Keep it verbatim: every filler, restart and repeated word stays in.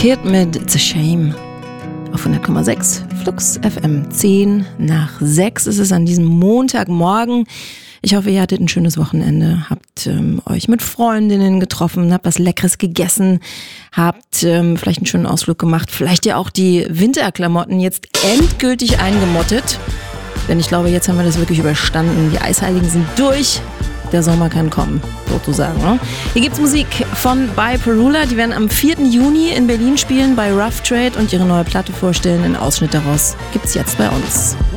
Kid mit It's a Shame auf hundert Komma sechs Flux F M. zehn nach sechs ist es an diesem Montagmorgen. Ich hoffe, ihr hattet ein schönes Wochenende, habt ähm, euch mit Freundinnen getroffen, habt was Leckeres gegessen, habt ähm, vielleicht einen schönen Ausflug gemacht, vielleicht ja auch die Winterklamotten jetzt endgültig eingemottet. Denn ich glaube, jetzt haben wir das wirklich überstanden. Die Eisheiligen sind durch. Der Sommer kann kommen, sozusagen. Ne? Hier gibt's Musik von By Perula. Die werden am vierten Juni in Berlin spielen bei Rough Trade und ihre neue Platte vorstellen. Einen Ausschnitt daraus gibt's jetzt bei uns.